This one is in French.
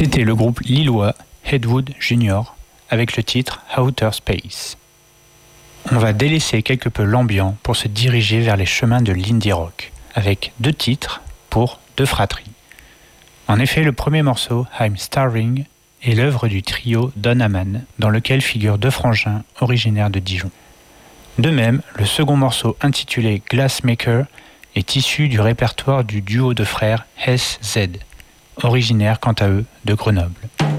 C'était le groupe lillois Headwood Junior avec le titre Outer Space. On va délaisser quelque peu l'ambiant pour se diriger vers les chemins de l'indie rock, avec 2 titres pour 2 fratries. En effet, le premier morceau, I'm Starving, est l'œuvre du trio Don Hamann, dans lequel figurent 2 frangins originaires de Dijon. De même, le second morceau intitulé Glassmaker est issu du répertoire du duo de frères S.Z., originaires quant à eux de Grenoble.